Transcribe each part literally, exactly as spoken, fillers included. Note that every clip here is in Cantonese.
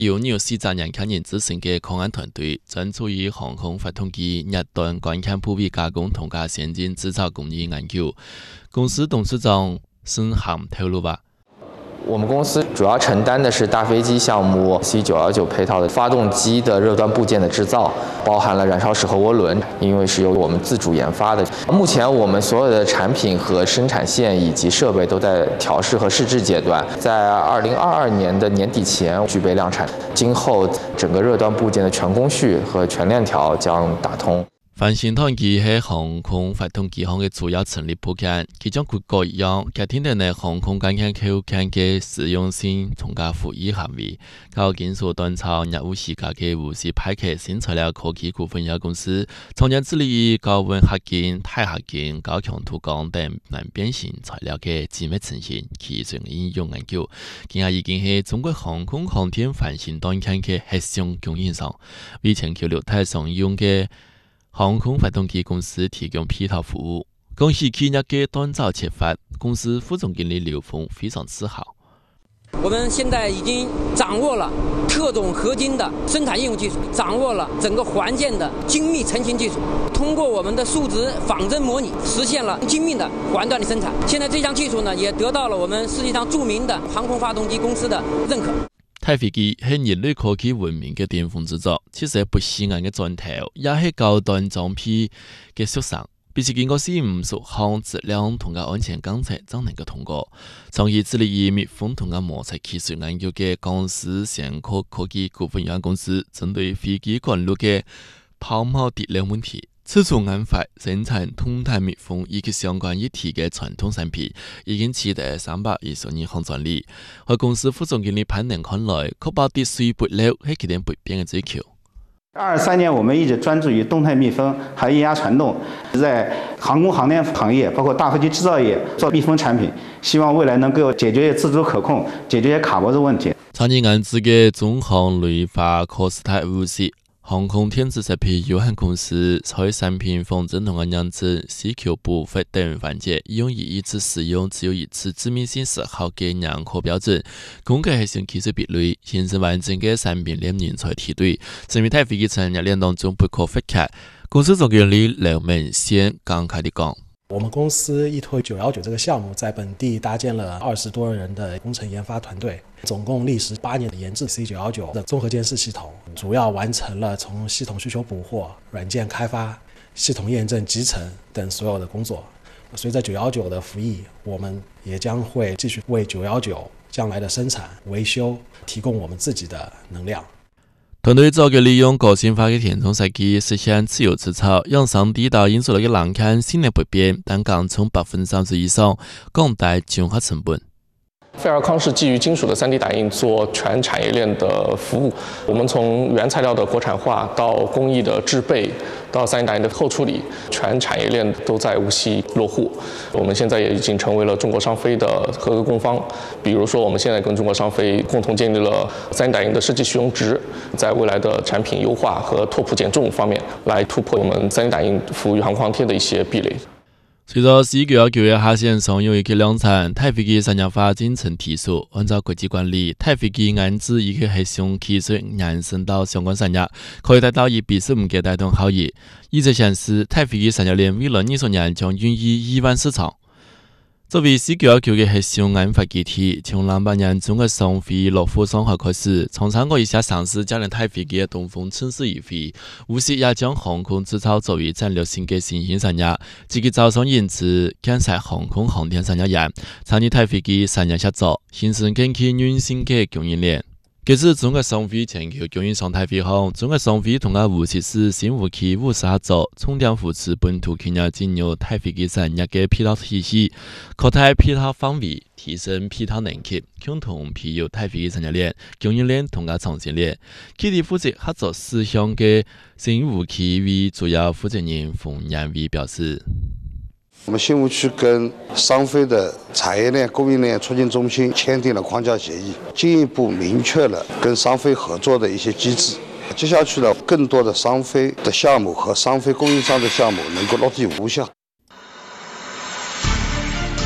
由纽西兰人看人组成嘅抗安团队，专注于航空发动机日端关键部位加工同加先进制造工艺研究。公司董事长孙涵透露吧。 我们公司主要承担的是大飞机项目 C 九一九配套的发动机的热端部件的制造，包含了燃烧室和涡轮，因为是由我们自主研发的。目前我们所有的产品和生产线以及设备都在调试和试制阶段，在二零二二年的年底前具备量产。今后整个热端部件的全工序和全链条将打通。 泛星团机系航空发动机行嘅主要成立部件，其中各個樣家庭的呢航空關鍵客户間嘅實用性同加服務行為，靠建設端操業務世界嘅無錫派克新材料科技股份有限公司，從年致力於高溫合金、鈦合金、高強塗鋼等難變形材料嘅精密成型技術應用研究，今日已經係中國航空航天泛星端機嘅核心供應商，為全球六太常用嘅航空发动机公司提供配套服务。恭喜企业嘅端造切发，公司副总经理刘峰非常自豪。 我们现在已经掌握了特种合金的生产应用技术，掌握了整个环键的精密成型技术，通过我们的数值仿真模拟，实现了精密的环段的生产。现在这项技术呢，也得到了我们世界上著名的航空发动机公司的认可。 太飞機係人類科技文明嘅巔峰之作，其實不是眼嘅磚頭，也係高端裝備嘅縮上。必須經過四五十項質量同埋安全監測，才能夠通過。長期致力於密封同埋摩擦技術研究嘅江蘇先科科技股份有限公司，針對飛機管路嘅拋錨跌量問題，自主研發生產通態密封以及相關議題嘅傳統產品，已經取得三百二十二項專利。喺公司副總經理潘能看來，確保跌水不漏係佢哋不變嘅追求。 二三年，我們一直專注於動態密封和液壓傳動，在航空航天行業，包括大飛機製造業做密封產品，希望未來能夠解決自主可控，解決卡脖子問題。 參與研製嘅中航雷法科斯泰無錫航空電子設備有限公司在產品仿真同埋驗證、需求補發等環節，用於一次使用只有一次致命性時候嘅認可標準，公開核心技術壁壘，形成完整嘅產品鏈人才梯隊，成為太飛機產業鏈當中不可或缺。公司總經理劉明先感慨地講： 我們公司依託九一九這個項目，在本地搭建了二十多人的工程研發團隊，總共歷時八年的研製 C 九一九的綜合監視系統，主要完成了從系統需求捕獲、軟件開發、系統驗證集成等所有的工作。隨着九一九的服役，我們也將會繼續為九一九將來的生產、維修提供我們自己的能量。 團隊早嘅利用個性化嘅填充設計實現自由製造，讓上地道因素嘅欄杆性能不變，但降從百分之三十以上，降低整合成本。 飞尔康是基于金属的 三 D 打印做全产业链的服务，我们从原材料的国产化到工艺的制备，到 三 D 打印的后处理，全产业链都在无锡落户。我们现在也已经成为了中国商飞的合格供方，比如说我们现在跟中国商飞共同建立了 三 D 打印的设计使用值，在未来的产品优化和拓扑减重方面来突破我们 三 D 打印服务于航空航天的一些壁垒。 隨着 C 九一九嘅下線上有一個量產，太飛機產業發展呈提速。按照國際慣例，太飛機研製一個核心技術延伸到相關產業，可以達到一比十五嘅帶動效益。預測顯示，太飛機產業鏈未來二十年將孕育億萬市場。作為 C 九一九嘅核心研發基地，從兩百年中國商飛落戶上海開始，從參考一下上市嘉陵太飛機嘅東風城市一飛，無錫也將航空製造作為戰略性嘅新興產業，積極招商引資，建設航空航天產業園，參與太飛機產業協作，形成更具韌性嘅供應鏈。這是中國商飛全球供應商太飛航，中國商飛同埋無錫市新無期務實合作，重點扶持本土企業進入太飛機產業嘅配套體系，擴大配套範圍，提升配套能力，共同培育太飛機產業鏈、供應鏈同埋創新鏈。基地負責合作事項嘅新無期為主要負責人馮延偉表示。 我們新無區跟商飛的產業鏈供應鏈促進中心簽訂了框架協議，進一步明確了跟商飛合作的一些機制。接下去呢，更多的商飛的項目和商飛供應商的項目能夠落地無效。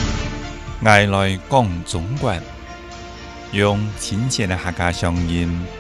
愛來講中國，用親切的客家鄉音